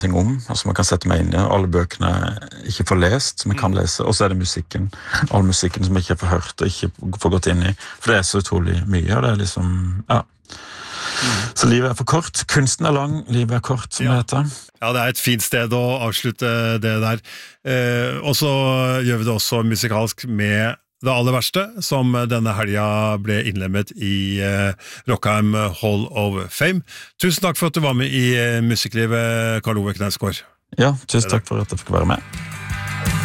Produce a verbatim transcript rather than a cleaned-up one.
ting om, altså man kan sette meg inn i alle bøkene jeg ikke får lest, som jeg kan lese, og så er det musikken, all musikken som jeg ikke får hørt og ikke får gått inn i, for det er så utrolig mye, og det er liksom, ja. Mm. Så livet er for kort, kunsten er lang, livet er kort, som ja. det heter. Ja, det er et fint sted å avslutte det der. Eh, og så gjør vi det også musikalsk med det aller verste, som denne helga ble innlemmet i eh, Rockheim Hall of Fame. Tusen takk for at du var med i eh, Musikklivet, Karl Ove Knausgård. Ja, tusen takk for at jeg fikk være med.